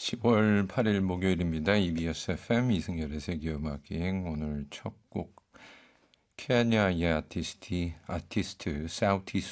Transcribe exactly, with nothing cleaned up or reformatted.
시월 팔일 목요일입니다. 이비에스 에프엠 이승열의 세계음악여행 오늘 첫 곡 케냐의 아티스트, 아티스트 사우티